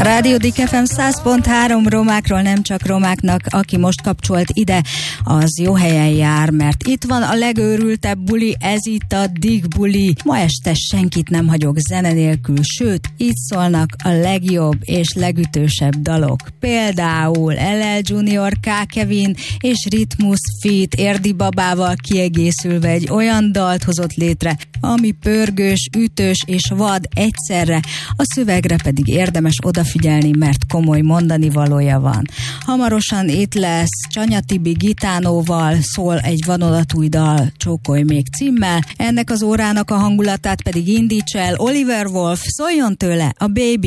Rádió Dick FM 100.3 romákról, nem csak romáknak, aki most kapcsolt ide, az jó helyen jár, mert itt van a legőrültebb buli, ez itt a Dick buli. Ma este senkit nem hagyok zene nélkül, sőt, itt szólnak a legjobb és legütősebb dalok. Például LL Junior, K. Kevin és Ritmus Fit Érdi babával kiegészülve egy olyan dalt hozott létre, ami pörgős, ütős és vad egyszerre, a szövegre pedig érdemes odafigyelni, mert komoly mondani valója van. Hamarosan itt lesz Csanya Tibi Gitánóval, szól egy vadonatúj dal, Csókolj még címmel, ennek az órának a hangulatát pedig indítsa el Oliver Wolf, szóljon tőle a Baby